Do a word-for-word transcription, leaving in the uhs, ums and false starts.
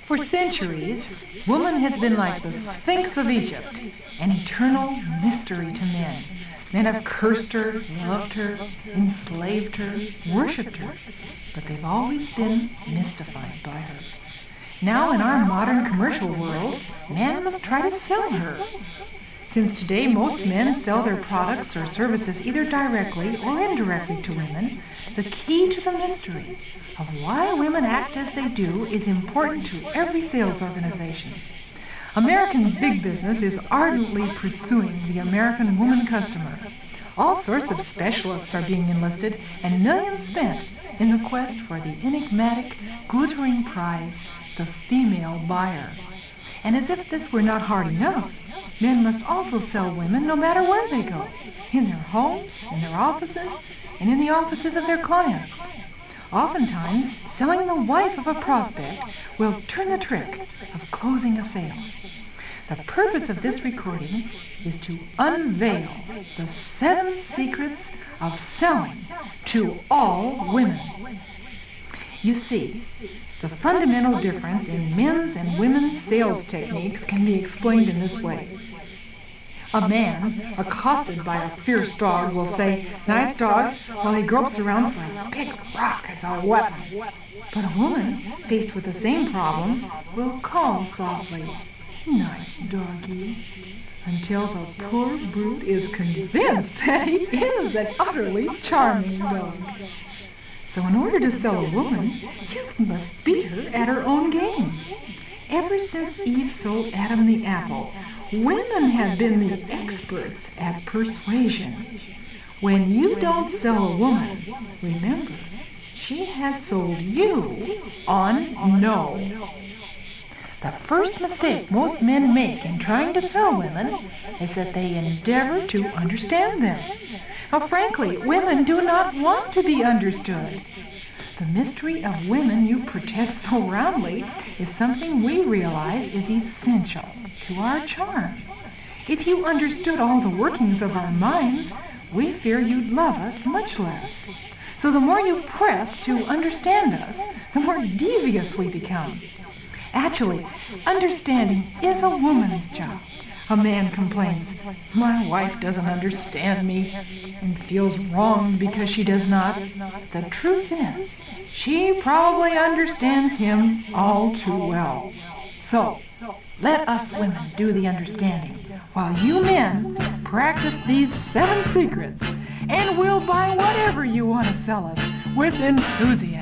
For centuries, woman has been like the Sphinx of Egypt, an eternal mystery to men. Men have cursed her, loved her, enslaved her, worshipped her, but they've always been mystified by her. Now, in our modern commercial world, man must try to sell her. Since today most men sell their products or services either directly or indirectly to women, the key to the mystery of why women act as they do is important to every sales organization. American big business is ardently pursuing the American woman customer. All sorts of specialists are being enlisted and millions spent in the quest for the enigmatic, glittering prize, the female buyer. And as if this were not hard enough, men must also sell women no matter where they go, in their homes, in their offices, and in the offices of their clients. Oftentimes, selling the wife of a prospect will turn the trick of closing a sale. The purpose of this recording is to unveil the seven secrets of selling to all women. You see, the fundamental difference in men's and women's sales techniques can be explained in this way. A man accosted by a fierce dog will say, "Nice dog," while he gropes around for a big rock as a weapon. But a woman, faced with the same problem, will call softly, "Nice doggy," until the poor brute is convinced that he is an utterly charming dog. So in order to sell a woman, you must beat her at her own game. Ever since Eve sold Adam the apple, women have been the experts at persuasion. When you don't sell a woman, remember, she has sold you on no. The first mistake most men make in trying to sell women is that they endeavor to understand them. Now, frankly, women do not want to be understood. The mystery of women you protest so roundly is something we realize is essential to our charm. If you understood all the workings of our minds, we fear you'd love us much less. So the more you press to understand us, the more devious we become. Actually, understanding is a woman's job. A man complains, "My wife doesn't understand me," and feels wronged because she does not. The truth is, she probably understands him all too well. So, let us women do the understanding, while you men practice these seven secrets, and we'll buy whatever you want to sell us with enthusiasm.